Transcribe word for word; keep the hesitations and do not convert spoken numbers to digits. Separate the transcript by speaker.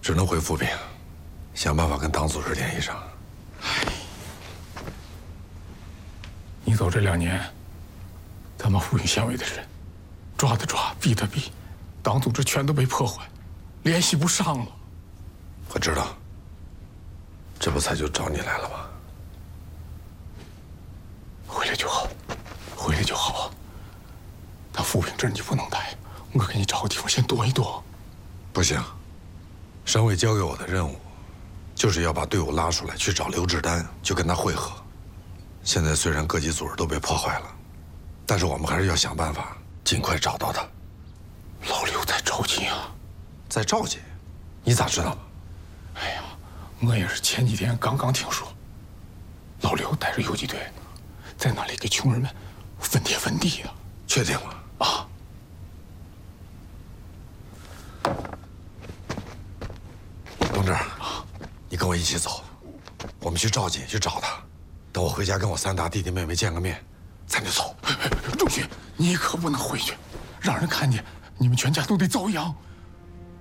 Speaker 1: 只能回富平，想办法跟党组织联系上。
Speaker 2: 你走这两年，他们富平县委的人，抓的抓，逼的逼，党组织全都被破坏，联系不上了。
Speaker 1: 我知道，这不才就找你来了吗？
Speaker 2: 回来就好，回来就好。他富平这儿你不能待，我给你找个地方先躲一躲。
Speaker 1: 不行，省委交给我的任务，就是要把队伍拉出来去找刘志丹，去跟他会合。现在虽然各级组织都被破坏了，但是我们还是要想办法尽快找到他。
Speaker 2: 老刘在召集啊，
Speaker 1: 在召集，你咋知道？
Speaker 2: 哎呀，我也是前几天刚刚听说，老刘带着游击队，在那里给穷人们分田分地啊。
Speaker 1: 确定吗？
Speaker 2: 啊。
Speaker 1: 同志，你跟我一起走，我们去召集去找他。等我回家跟我三大弟弟妹妹见个面，咱就走。
Speaker 2: 仲勋，你可不能回去，让人看见你们全家都得遭殃。